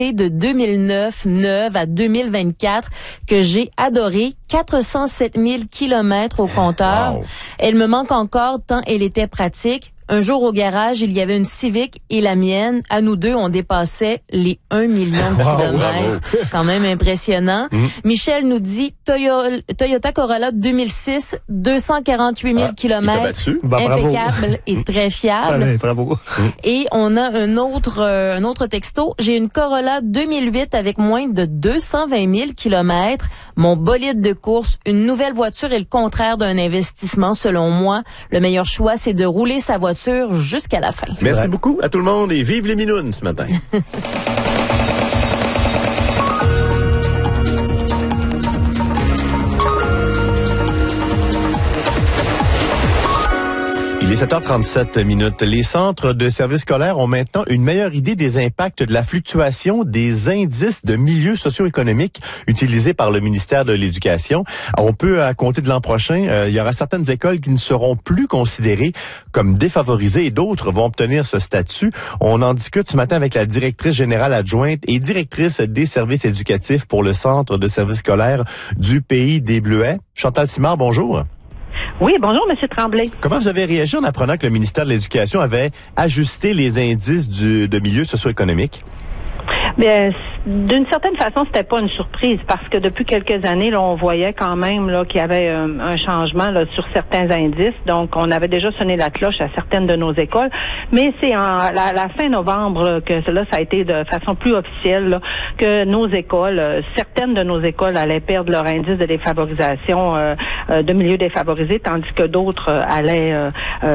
de 2009 à 2024 que j'ai adoré. 407 000 kilomètres au compteur. Wow. Elle me manque encore tant elle était pratique. Un jour au garage, il y avait une Civic et la mienne. À nous deux, on dépassait les 1 million de kilomètres. Quand même impressionnant. Michel nous dit Toyota Corolla 2006, 248 000 kilomètres. Impeccable et très fiable. Allez, bravo. Et on a un autre texto. J'ai une Corolla 2008 avec moins de 220 000 kilomètres. Mon bolide de course, une nouvelle voiture est le contraire d'un investissement selon moi. Le meilleur choix, c'est de rouler sa voiture jusqu'à la fin. Merci beaucoup à tout le monde et vive les minounes ce matin. Il est 7h37. Les centres de services scolaires ont maintenant une meilleure idée des impacts de la fluctuation des indices de milieu socio-économique utilisés par le ministère de l'Éducation. On peut, à compter de l'an prochain, il y aura certaines écoles qui ne seront plus considérées comme défavorisées et d'autres vont obtenir ce statut. On en discute ce matin avec la directrice générale adjointe et directrice des services éducatifs pour le centre de services scolaires du Pays des Bleuets. Chantal Simard, bonjour. Oui, bonjour, M. Tremblay. Comment vous avez réagi en apprenant que le ministère de l'Éducation avait ajusté les indices de milieu socio-économique? Bien, d'une certaine façon, c'était pas une surprise parce que depuis quelques années, là, on voyait quand même là qu'il y avait un changement là sur certains indices. Donc, on avait déjà sonné la cloche à certaines de nos écoles, mais c'est la fin novembre là, que cela ça a été de façon plus officielle là, que nos écoles, certaines de nos écoles allaient perdre leur indice de défavorisation de milieu défavorisé, tandis que d'autres allaient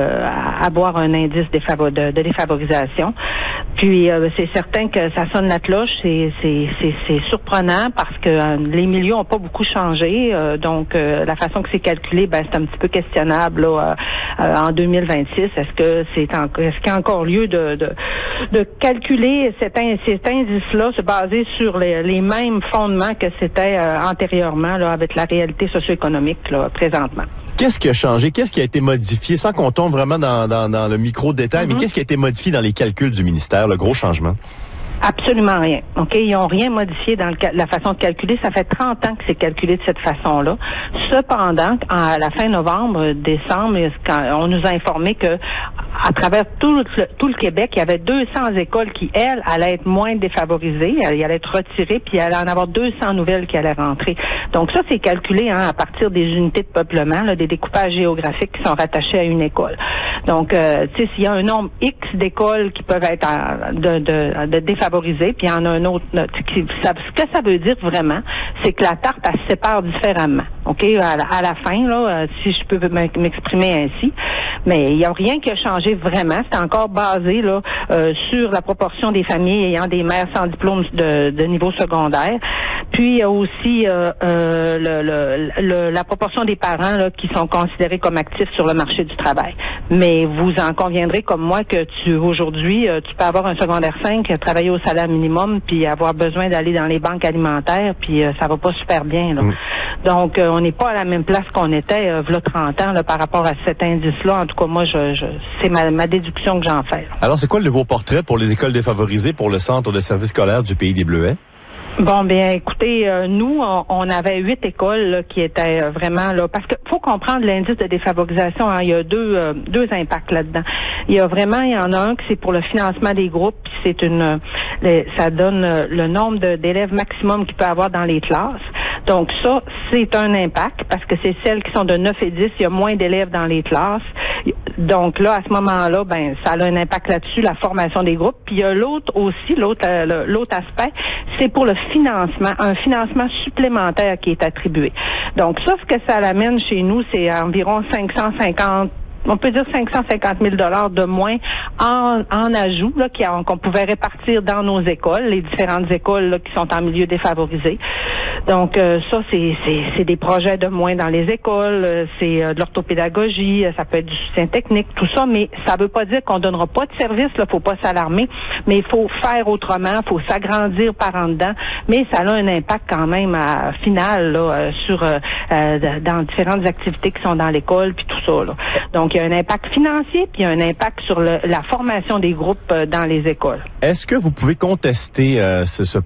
avoir un indice de défavorisation. Puis c'est certain que ça sonne la cloche, c'est surprenant parce que les milieux ont pas beaucoup changé, donc la façon que c'est calculé, ben c'est un petit peu questionnable là, en 2026. Est-ce qu'il y a encore lieu de calculer cet indice-là, se baser sur les mêmes fondements que c'était antérieurement là, avec la réalité socio-économique là, présentement? Qu'est-ce qui a changé? Qu'est-ce qui a été modifié? Sans qu'on tombe vraiment dans le micro-détail, mais qu'est-ce qui a été modifié dans les calculs du ministère, le gros changement? Absolument rien. OK? Ils n'ont rien modifié dans la façon de calculer. Ça fait 30 ans que c'est calculé de cette façon-là. Cependant, à la fin novembre, décembre, on nous a informé que à travers tout le Québec, il y avait 200 écoles qui, elles, allaient être moins défavorisées. Elles allaient être retirées, puis il allait en avoir 200 nouvelles qui allaient rentrer. Donc ça, c'est calculé à partir des unités de peuplement, là, des découpages géographiques qui sont rattachés à une école. Donc, tu sais, s'il y a un nombre X d'écoles qui peuvent être de défavorisées, puis il y en a un autre. Ce que ça veut dire vraiment, c'est que la tarte, elle se sépare différemment. OK? À la fin, là, si je peux m'exprimer ainsi. Mais il n'y a rien qui a changé vraiment. C'est encore basé là sur la proportion des familles ayant des mères sans diplôme de niveau secondaire. Puis il y a aussi la proportion des parents là, qui sont considérés comme actifs sur le marché du travail. Mais vous en conviendrez comme moi que aujourd'hui, tu peux avoir un secondaire 5, travailler au salaire minimum, puis avoir besoin d'aller dans les banques alimentaires, puis ça va pas super bien. Là. Donc, on n'est pas à la même place qu'on était v'là 30 ans là, par rapport à cet indice-là. En tout cas, moi, c'est ma déduction que j'en fais. Là. Alors, c'est quoi le nouveau portrait pour les écoles défavorisées pour le centre de services scolaires du Pays des Bleuets? Bon, bien, écoutez, nous, on avait 8 écoles là, qui étaient vraiment là, parce que faut comprendre l'indice de défavorisation. Hein, il y a deux impacts là-dedans. Il y en a un qui c'est pour le financement des groupes, puis ça donne le nombre d'élèves maximum qu'il peut avoir dans les classes. Donc ça, c'est un impact parce que c'est celles qui sont de 9 et 10, il y a moins d'élèves dans les classes. Donc là, à ce moment-là, ben ça a un impact là-dessus, la formation des groupes. Puis il y a l'autre aspect, c'est pour le financement, un financement supplémentaire qui est attribué. Donc ça, ce que ça l'amène chez nous, c'est environ 550 000 $ de moins en ajout là, qu'on pouvait répartir dans nos écoles, les différentes écoles là, qui sont en milieu défavorisé. Donc ça, c'est des projets de moins dans les écoles, c'est de l'orthopédagogie, ça peut être du soutien technique, tout ça, mais ça veut pas dire qu'on donnera pas de service, là, faut pas s'alarmer, mais il faut faire autrement, faut s'agrandir par en dedans, mais ça a un impact quand même final là, sur dans différentes activités qui sont dans l'école puis tout ça. Là. Donc il y a un impact financier, puis il y a un impact sur la formation des groupes dans les écoles. Est-ce que vous pouvez contester ce